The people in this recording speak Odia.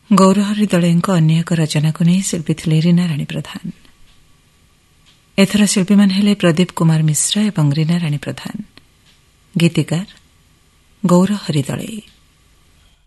ଗୌରହରି ଦଳେଙ୍କ ଅନ୍ୟ ଏକ ରଚନାକୁ ନେଇ ଶିଳ୍ପୀ ଥିଲେ ରୀନାରାଣୀ ପ୍ରଧାନ। ଏଥର ଶିଳ୍ପୀମାନେ ହେଲେ ପ୍ରଦୀପ କୁମାର ମିଶ୍ର ଏବଂ ରୀନାରାଣୀ ପ୍ରଧାନ। ଗୀତିକାର ଗୌରହରି ଦଳେ।